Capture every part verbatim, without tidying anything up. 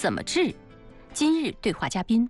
怎么治？今日对话嘉宾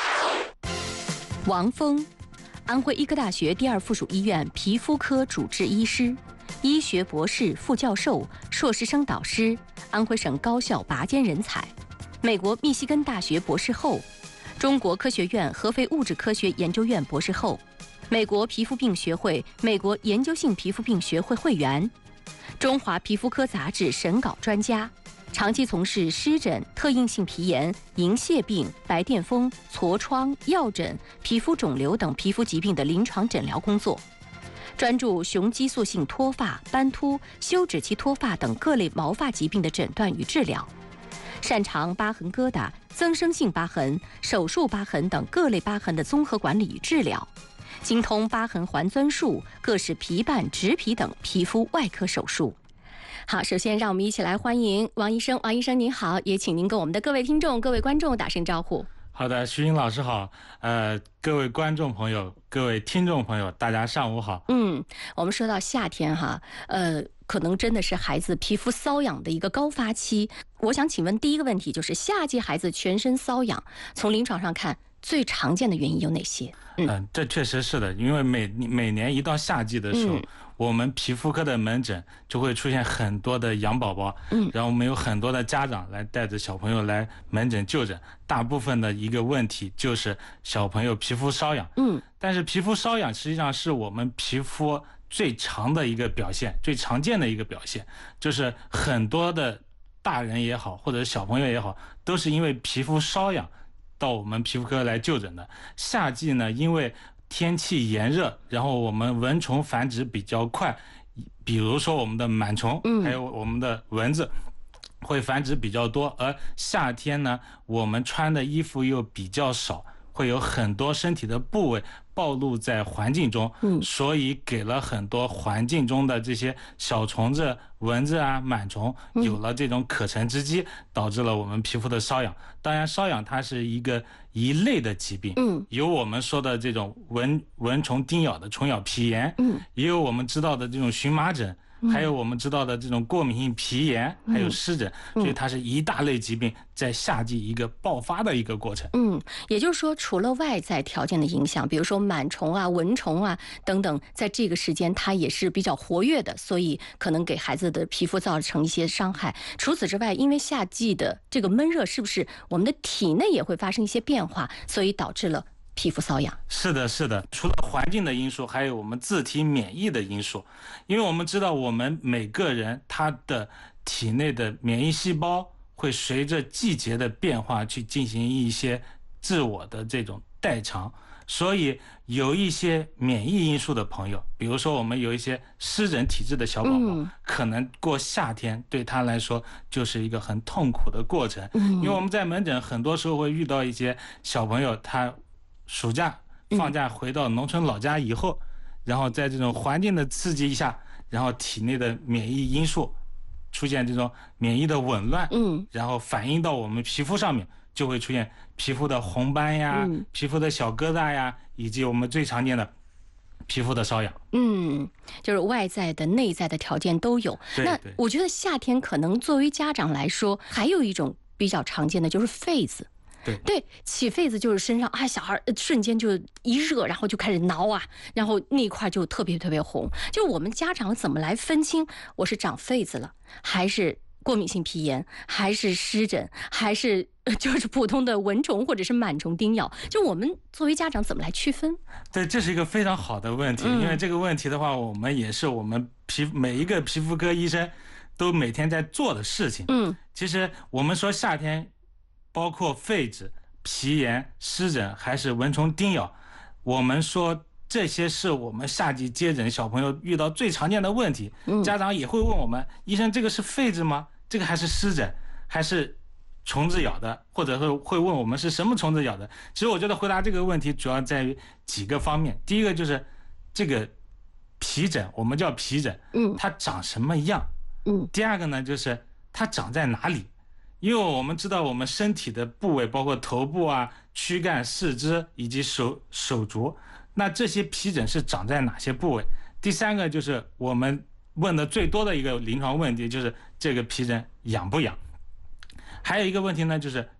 王峰，安徽医科大学第二附属医院皮肤科主治医师，医学博士、副教授、硕士生导师，安徽省高校拔尖人才，美国密西根大学博士后，中国科学院合肥物质科学研究院博士后，美国皮肤病学会、美国研究性皮肤病学会会员，中华皮肤科杂志审稿专家，长期从事湿疹、特应性皮炎、银屑病、白癜风、痤疮、药疹、皮肤肿瘤等皮肤疾病的临床诊疗工作，专注雄激素性脱发、斑秃、休止期脱发等各类毛发疾病的诊断与治疗，擅长疤痕疙瘩、增生性疤痕、手术疤痕等各类疤痕的综合管理与治疗，精通疤痕环钻术、各式皮瓣、植皮等皮肤外科手术。好，首先让我们一起来欢迎王医生。王医生您好，也请您跟我们的各位听众、各位观众打声招呼。 好的，徐英老师好，呃，各位观众朋友、各位听众朋友，大家上午好。 嗯，我们说到夏天哈，呃，可能真的是孩子皮肤瘙痒的一个高发期。我想请问第一个问题就是，夏季孩子全身瘙痒，从临床上看，最常见的原因有哪些？ 嗯、呃，这确实是的，因为每每年一到夏季的时候。嗯，我们皮肤科的门诊就会出现很多的痒宝宝，嗯，然后我们有很多的家长来带着小朋友来门诊就诊，大部分的一个问题就是小朋友皮肤瘙痒，嗯，但是皮肤瘙痒实际上是我们皮肤最常的一个表现，最常见的一个表现，就是很多的大人也好，或者小朋友也好，都是因为皮肤瘙痒到我们皮肤科来就诊的。夏季呢，因为天气炎热，然后我们蚊虫繁殖比较快，比如说我们的螨虫，还有我们的蚊子会繁殖比较多，而夏天呢，我们穿的衣服又比较少，会有很多身体的部位暴露在环境中，嗯，所以给了很多环境中的这些小虫子、蚊子啊、螨虫有了这种可乘之机，导致了我们皮肤的瘙痒。当然，瘙痒它是一个一类的疾病，嗯，有我们说的这种蚊蚊虫叮咬的虫咬皮炎，嗯，也有我们知道的这种荨麻疹。还有我们知道的这种过敏性皮炎，还有湿疹，所以它是一大类疾病在夏季一个爆发的一个过程。 嗯，也就是说，除了外在条件的影响，比如说螨虫啊、蚊虫啊等等，在这个时间它也是比较活跃的，所以可能给孩子的皮肤造成一些伤害。除此之外，因为夏季的这个闷热，是不是我们的体内也会发生一些变化，所以导致了皮肤瘙痒？ 是的，是的。除了环境的因素，还有我们自体免疫的因素。因为我们知道，我们每个人他的体内的免疫细胞会随着季节的变化去进行一些自我的这种代偿。所以有一些免疫因素的朋友，比如说我们有一些湿疹体质的小宝宝，嗯、可能过夏天对他来说就是一个很痛苦的过程。嗯、因为我们在门诊很多时候会遇到一些小朋友，他暑假放假回到农村老家以后，嗯、然后在这种环境的刺激下，然后体内的免疫因素出现这种免疫的紊乱，嗯，然后反映到我们皮肤上面，就会出现皮肤的红斑呀、嗯、皮肤的小疙瘩呀，以及我们最常见的皮肤的瘙痒。 嗯，就是外在的、内在的条件都有。那我觉得夏天可能作为家长来说，还有一种比较常见的就是痱子。 对对，起痱子就是身上啊，小孩瞬间就一热，然后就开始挠啊，然后那块就特别特别红。就我们家长怎么来分清我是长痱子了，还是过敏性皮炎，还是湿疹，还是就是普通的蚊虫或者是螨虫叮咬？就我们作为家长怎么来区分？ 对，这是一个非常好的问题，嗯、因为这个问题的话，我们也是我们皮每一个皮肤科医生都每天在做的事情。嗯，其实我们说夏天。包括痱子、皮炎、湿疹还是蚊虫叮咬，我们说这些是我们夏季接诊小朋友遇到最常见的问题。嗯、家长也会问我们，医生，这个是痱子吗？这个还是湿疹，还是虫子咬的？或者会会问我们是什么虫子咬的？其实我觉得回答这个问题主要在于几个方面。第一个就是这个皮疹，我们叫皮疹，嗯，它长什么样？嗯。第二个呢，就是它长在哪里？因为我们知道我们身体的部位包括头部啊、躯干、四肢以及手手足，那这些皮疹是长在哪些部位？第三个就是我们问的最多的一个临床问题，就是这个皮疹痒不痒？还有一个问题呢，就是